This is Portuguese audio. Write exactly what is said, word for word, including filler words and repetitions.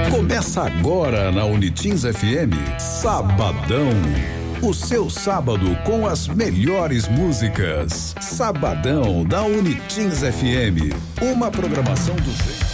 Começa agora na Unitins F M, Sabadão. O seu sábado com as melhores músicas. Sabadão da Unitins F M. Uma programação do jeito.